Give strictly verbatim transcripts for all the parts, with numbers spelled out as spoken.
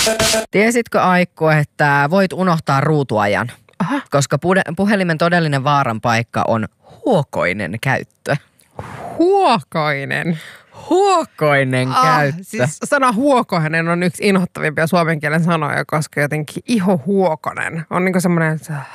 Tiesitkö Aikku, että voit unohtaa ruutuajan? Aha. Koska puhelimen todellinen vaaran paikka on huokoinen käyttö. Huokoinen? Huokoinen ah, käyttö. Siis sana huokoinen on yksi inhottavimpia suomen kielen sanoja, koska jotenkin iho huokonen on niinku semmoinen,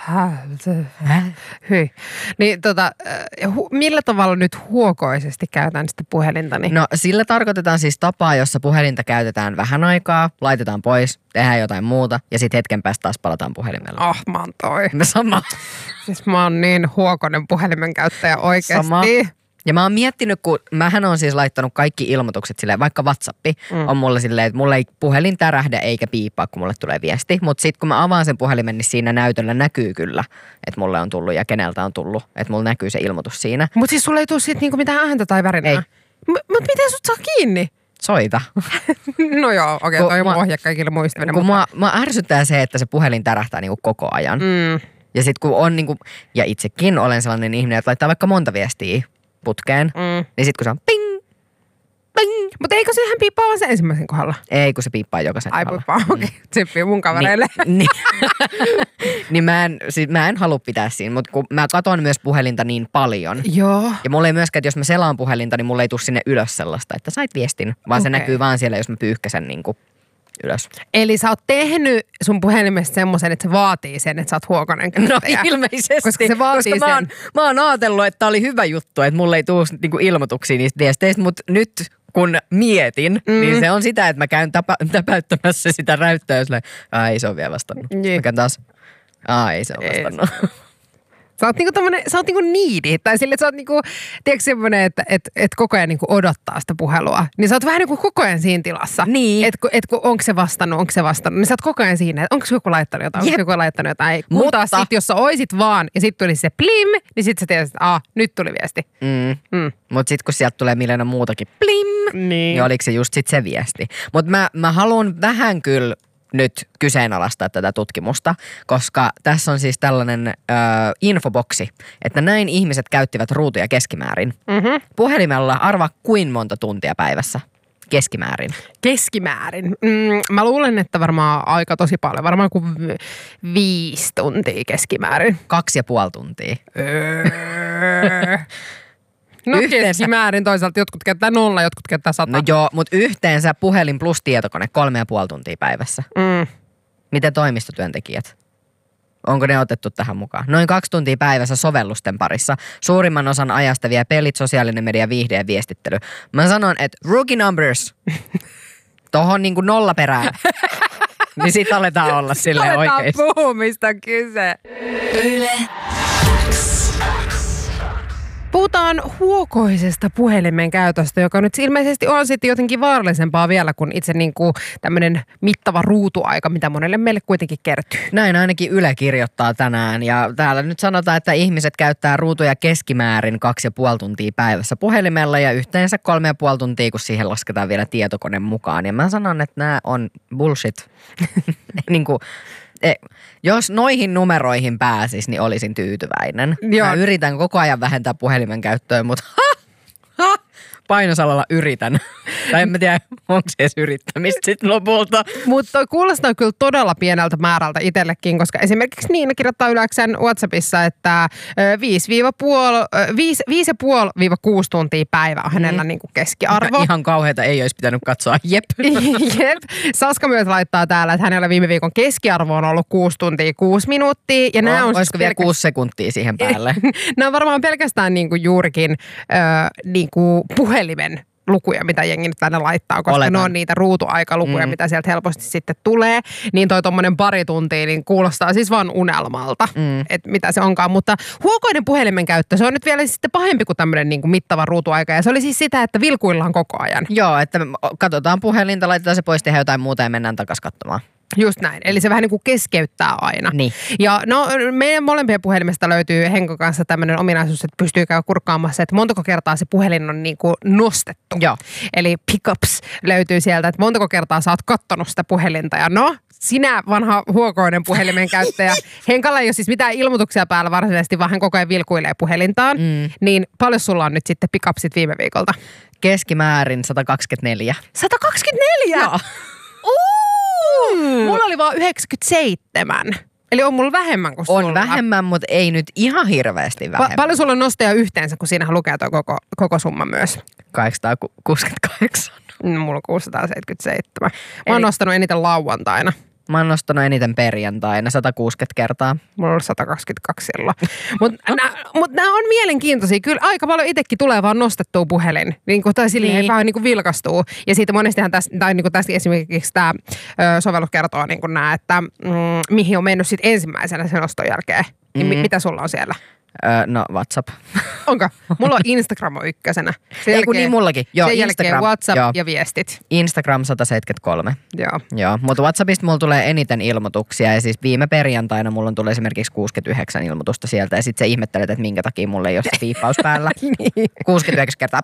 hyi. Niin tota, hu, millä tavalla nyt huokoisesti käytän sitä puhelintani? No sillä tarkoitetaan siis tapaa, jossa puhelinta käytetään vähän aikaa, laitetaan pois, tehdään jotain muuta ja sitten hetken päästä taas palataan puhelimella. Ah, mä oon toi. Sama. Siis mä oon niin huokonen puhelimen käyttäjä oikeasti. Sama. Ja mä oon miettinyt, kun mähän on siis laittanut kaikki ilmoitukset silleen, vaikka WhatsAppi mm. on mulle silleen, että mulle ei puhelin tärähdä eikä piippaa, kun mulle tulee viesti. Mutta sitten kun mä avaan sen puhelimen, niin siinä näytöllä näkyy kyllä, että mulle on tullut ja keneltä on tullut. Että mulla näkyy se ilmoitus siinä. Mutta siis sulle ei tule siitä niinku mitään ääntä tai värinää? Ei. M- Mutta miten sut saa kiinni? Soita. No joo, okei, okay, toi on ohje kaikille muistaville. Kun mutta... mua, mua ärsyttää se, että se puhelin tärähtää niinku koko ajan. Mm. Ja sit kun on niinku, ja itsekin olen sellainen ihminen, että laittaa vaikka monta viestiä putkeen, mm. niin sit kun se on ping, ping. Mutta eikö sehän piippaa vaan sen ensimmäisen kohdalla? Ei, kun se piippaa jokaisen Ai kohdalla. piippaa, okei. Okay. Tsippii mun kavereille. Niin, niin, niin mä, en, siis mä en halua pitää siinä, mutta kun mä katon myös puhelinta niin paljon. Joo. Ja mulla ei myöskään, että jos mä selaan puhelinta, niin mulla ei tule sinne ylös sellaista, että sait viestin, vaan okay. se näkyy vaan siellä, jos mä pyyhkäsen niin kuin ylös. Eli sä oot tehnyt sun puhelimesta semmoisen, että se vaatii sen, että sä oot huokonen käyttäjä. No ilmeisesti, koska se vaatii koska mä oon, sen. mä oon ajatellut, että tää oli hyvä juttu, että mulle ei tule niinku ilmoituksia niistä viesteistä, mutta nyt kun mietin, mm. niin se on sitä, että mä käyn tapa, täpäyttämässä sitä räyttöä, jos ai ei se on vielä vastannut. Mä käyn taas, ai ei se on vastannut. Sä oot niinku tommonen, sä oot niinku needy, tai sille, että sä oot niinku, tiedätkö semmonen, että et, et koko ajan niinku odottaa sitä puhelua. Niin sä oot vähän niinku koko ajan siinä tilassa. Niin. Että et, onko se vastannut, onko se vastannut. Niin sä oot koko ajan siinä, että onko joku laittanut jotain, onko joku laittanut jotain. Kun Mutta taas sit, jos sä oisit vaan, ja sit tuli se plim, niin sit sä tiedät, että aah, nyt tuli viesti. Mm. Mm. Mutta sit kun sieltä tulee miljoona muutakin plim, niin, niin oliko se just sit se viesti. Mutta mä, mä haluan vähän kyllä nyt kyseenalaistaa tätä tutkimusta, koska tässä on siis tällainen ö, infoboksi, että näin ihmiset käyttivät ruutuja keskimäärin. Mm-hmm. Puhelimella arvaa kuin monta tuntia päivässä keskimäärin. Keskimäärin? Mm, mä luulen, että varmaan aika tosi paljon. Varmaan kuin viisi tuntia keskimäärin. Kaksi ja puoli tuntia. Öö. No yhteensä keskimäärin toisaalta jotkut käyttää nolla, jotkut käyttää sata. No joo, mutta yhteensä puhelin plus tietokone kolme ja puoli tuntia päivässä. Mm. Miten toimistotyöntekijät? Onko ne otettu tähän mukaan? Noin kaksi tuntia päivässä sovellusten parissa. Suurimman osan ajasta vie pelit, sosiaalinen media, viihde ja viestittely. Mä sanon, että rookie numbers. Tohon niinku nolla perään. Niin sit aletaan olla silleen oikein. Aletaan puhumista kyse. Yle. Puhutaan huokoisesta puhelimen käytöstä, joka nyt ilmeisesti on sitten jotenkin vaarallisempaa vielä kuin itse niin kuin tämmöinen mittava ruutuaika, mitä monelle meille kuitenkin kertyy. Näin ainakin Yle kirjoittaa tänään ja täällä nyt sanotaan, että ihmiset käyttää ruutuja keskimäärin kaksi ja puoli tuntia päivässä puhelimella ja yhteensä kolme ja puoli tuntia, kun siihen lasketaan vielä tietokone mukaan. Ja mä sanon, että nämä on bullshit. niin kuin E, jos noihin numeroihin pääsis, niin olisin tyytyväinen. Joo. Mä yritän koko ajan vähentää puhelimen käyttöä, mutta ha, ha, painosalalla yritän. Tai en mä tiedä, onko se edes yrittämistä sitten lopulta. Mutta toi kuulostaa kyllä todella pieneltä määrältä itsellekin, koska esimerkiksi Niina kirjoittaa Yläksän WhatsAppissa, että viisi ja puoli kuusi tuntia päivä on hänellä mm. niinku keskiarvo. Ihan kauheata ei olisi pitänyt katsoa, jep. Jep. Saska myös laittaa täällä, että hänellä viime viikon keskiarvo on ollut kuusi tuntia kuusi minuuttia. Ja no, on olisiko siis vielä pelkä... kuusi sekuntia siihen päälle? Nämä on varmaan pelkästään niinku juurikin äh, niinku puhelimen lukuja, mitä jengi nyt tänne laittaa, koska Oletan. ne on niitä ruutuaikalukuja, mm. mitä sieltä helposti sitten tulee. Niin toi tommonen pari tuntia, niin kuulostaa siis vaan unelmalta, mm. että mitä se onkaan. Mutta huokoinen puhelimen käyttö, se on nyt vielä sitten pahempi kuin tämmöinen niin kuin mittava ruutuaika. Ja se oli siis sitä, että vilkuillaan koko ajan. Joo, että katsotaan puhelinta, laitetaan se pois, tehdään jotain muuta ja mennään takaisin katsomaan. Just näin. Eli se vähän niin kuin keskeyttää aina. Niin. Ja no meidän molempien puhelimesta löytyy Henkon kanssa tämmöinen ominaisuus, että pystyy käydä kurkkaamassa, että montako kertaa se puhelin on niin kuin nostettu. Joo. Eli pickups löytyy sieltä, että montako kertaa sä oot kattonut sitä puhelinta. Ja no, sinä vanha huokoinen puhelimen käyttäjä, Henkalla ei ole siis mitään ilmoituksia päällä varsinaisesti, vaan hän koko ajan vilkuilee puhelintaan. Mm. Niin paljon sulla on nyt sitten pickupsit viime viikolta? Keskimäärin sata kaksikymmentäneljä. sata kaksikymmentäneljä? Joo. Juu! Mulla oli vaan yhdeksänkymmentäseitsemän. Eli on mulla vähemmän kuin sulla. On vähemmän, mutta ei nyt ihan hirveästi vähemmän. Pa- paljon sulla on nosteja yhteensä, kun siinähän lukee tuo koko, koko summa myös? kahdeksansataakuusikymmentäkahdeksan. No, mulla on kuusisataaseitsemänkymmentäseitsemän. Mä oon nostanut eniten lauantaina. Mä oon nostanut eniten perjantaina sata kuusikymmentä kertaa. Mulla on ollut sata kaksikymmentäkaksi silloin. Mutta mut nämä on mielenkiintoisia. Kyllä aika paljon itsekin tulee vaan nostettua puhelin. Niin kuin, tai silleen niin. Vähän niin kuin vilkastuu. Ja siitä monestihan tässä, tai niin kuin tässä esimerkiksi tämä sovellus kertoo niin kuin nämä, että mm, mihin on mennyt sitten ensimmäisenä sen noston jälkeen. Niin mm. mitä sulla on siellä? Öö, no WhatsApp. Onko? Mulla on Instagram on ykkösenä. Sen Ei kun niin mullakin. Joo, sen Instagram. jälkeen WhatsApp joo. ja viestit. Instagram sata seitsemänkymmentäkolme. Joo. Joo, mutta WhatsAppista mulla tulee eniten ilmoituksia ja siis viime perjantaina mulla tulee esimerkiksi kuusikymmentäyhdeksän ilmoitusta sieltä ja sit sä ihmettelet, että minkä takia mulla ei ole se viippaus päällä. niin. kuusikymmentäyhdeksän kertaa.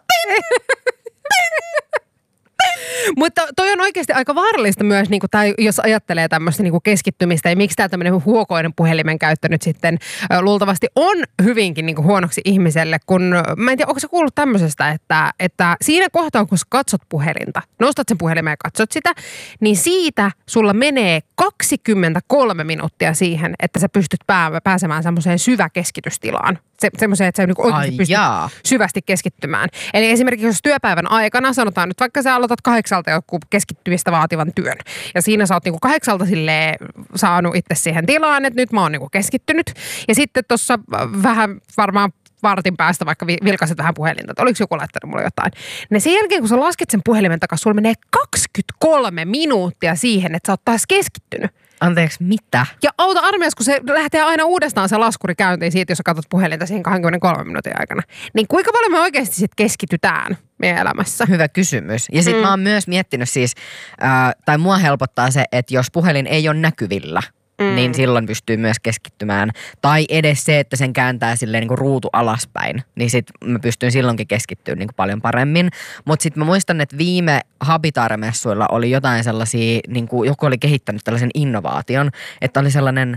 Mutta toi on oikeasti aika vaarallista myös, niin kuin, tai jos ajattelee tämmöistä niin kuin keskittymistä ja miksi tämä tämmöinen huokoinen puhelimen käyttö nyt sitten äh, luultavasti on hyvinkin niin kuin huonoksi ihmiselle, kun mä en tiedä, onko sä kuullut tämmöisestä, että, että siinä kohtaa, kun sä katsot puhelinta, nostat sen puhelimen ja katsot sitä, niin siitä sulla menee kaksikymmentäkolme minuuttia siihen, että sä pystyt pää- pääsemään semmoiseen syväkeskitystilaan. Se, semmoiseen, että sä niin oikeasti Ai pystyt jaa. syvästi keskittymään. Eli esimerkiksi jos työpäivän aikana, sanotaan nyt vaikka sä aloitat kahdeksalta joku keskittymistä vaativan työn. Ja siinä sä oot niinku kahdeksalta silleen saanut itse siihen tilaan, että nyt mä oon niinku keskittynyt. Ja sitten tuossa vähän varmaan vartin päästä vaikka vilkaiset vähän puhelinta, että oliko joku laittanut mulle jotain. Ne sen jälkeen, kun sä lasket sen puhelimen takaisin, sulla menee kaksikymmentäkolme minuuttia siihen, että sä oot taas keskittynyt. Anteeksi, mitä? Ja auta armias, kun se lähtee aina uudestaan se laskuri käyntiin siitä, jos sä katsot puhelinta siihen kaksikymmentäkolme minuutin aikana. Niin kuinka paljon me oikeasti sitten keskitytään meidän elämässä? Hyvä kysymys. Ja sitten mm. mä oon myös miettinyt siis, äh, tai mua helpottaa se, että jos puhelin ei ole näkyvillä, Mm. niin silloin pystyy myös keskittymään. Tai edes se, että sen kääntää silleen niin kuin ruutu alaspäin, niin sitten mä pystyn silloinkin keskittymään niin kuin paljon paremmin. Mutta sitten mä muistan, että viime Habitare-messuilla oli jotain sellaisia, niin kuin joku oli kehittänyt tällaisen innovaation, että oli sellainen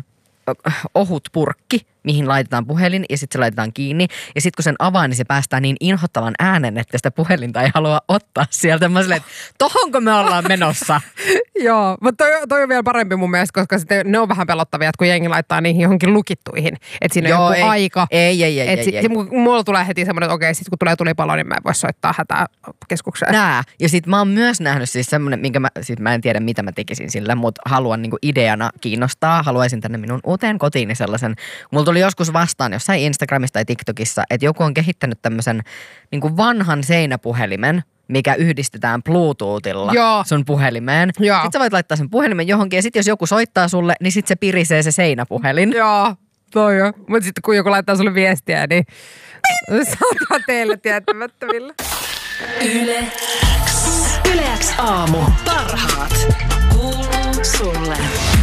ohut purkki, mihin laitetaan puhelin ja sitten se laitetaan kiinni. Ja sitten kun sen avaa, niin se päästää niin inhottavan äänen, että sitä puhelinta ei halua ottaa sieltä. Mä silleen, että tohonko me ollaan menossa? Joo, mutta toi, toi on vielä parempi mun mielestä, koska sitten ne on vähän pelottavia, että kun jengi laittaa niihin johonkin lukittuihin. Että siinä Joo, on joku ei, aika. Ei, ei, ei. Et ei, si- ei. si- mulla tulee heti semmoinen, että okei, sitten kun tulee tulipalo, niin mä en voi soittaa hätäkeskukseen. Nää. Ja sit mä oon myös nähnyt siis semmonen, minkä mä, sit mä en tiedä mitä mä tekisin sillä, mutta haluan niinku ideana kiinnostaa. Haluaisin tänne minun uuteen kotiini sellaisen. Mulla tuli joskus vastaan jossain Instagramissa tai TikTokissa, että joku on kehittänyt tämmöisen niinku vanhan seinäpuhelimen, mikä yhdistetään Bluetoothilla Joo. sun puhelimeen. Joo. Sitten sä voit laittaa sen puhelimen johonkin ja sitten jos joku soittaa sulle, niin sitten se pirisee se seinäpuhelin. Joo, toi on. Mutta sitten kun joku laittaa sulle viestiä, niin saattaa teille tietämättömillä. Yle X. Yle X aamu. Parhaat. Kuuluu sulle.